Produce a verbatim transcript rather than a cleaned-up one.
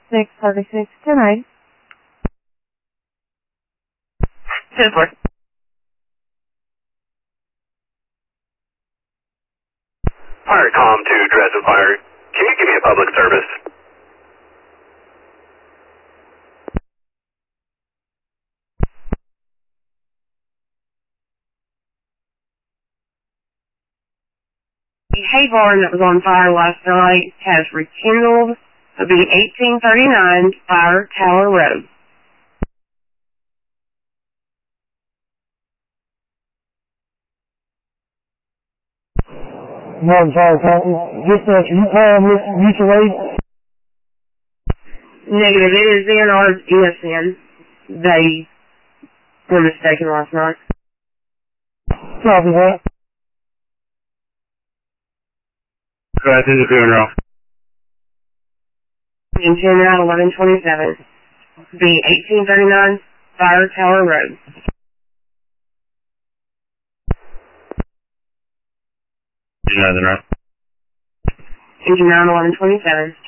six thirty-six ten eight. ten four. Fire comm to Dresden Fire. Can you give me a public service? The hay barn that was on fire last night has rekindled. It'll be eighteen thirty-nine Fire Tower Road. No, I'm sorry, just uh, you call mutual aid? Negative. It is in our E S N. They were mistaken last night. Copy that. Go ahead to the funeral. In ten out eleven twenty-seven. Be eighteen thirty-nine Fire Tower Road. You know that, right? Engine nine eleven twenty-seven.